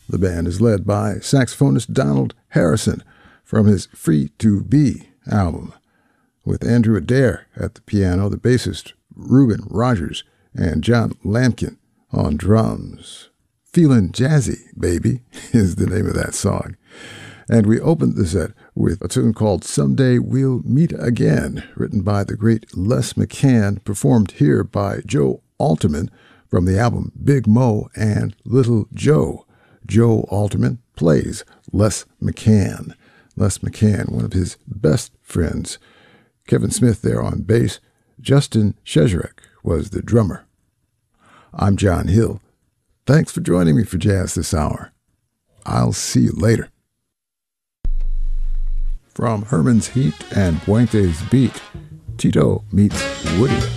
The band is led by saxophonist Donald Harrison from his Free to Be album, with Andrew Adair at the piano, the bassist Reuben Rogers, and John Lampkin on drums. Feelin' Jazzy, Baby is the name of that song. And we opened the set with a tune called Someday We'll Meet Again, written by the great Les McCann, performed here by Joe Alterman from the album Big Mo and Little Joe. Joe Alterman plays Les McCann. Les McCann, one of his best friends. Kevin Smith there on bass. Justin Shezarek was the drummer. I'm John Hill. Thanks for joining me for Jazz this hour. I'll see you later. From Herman's Heat and Puente's Beat, Tito meets Woody.